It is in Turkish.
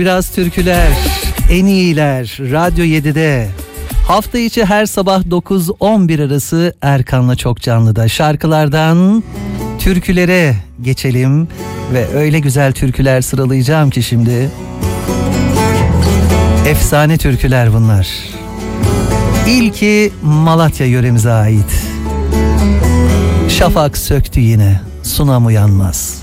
Biraz türküler, en iyiler Radyo 7'de. Hafta içi her sabah 9-11 arası Erkan'la Çok Canlı'da. Şarkılardan türkülere geçelim ve öyle güzel türküler sıralayacağım ki şimdi. Efsane türküler bunlar. İlki Malatya yöremize ait. Şafak söktü yine, sunam uyanmaz.